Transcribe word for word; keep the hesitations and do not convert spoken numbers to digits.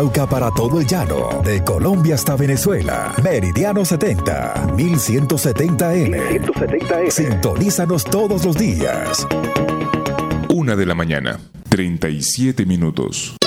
Cauca para todo el llano, de Colombia hasta Venezuela. Meridiano setenta, mil ciento setenta eme. Sintonízanos todos los días. Una de la mañana, treinta y siete minutos.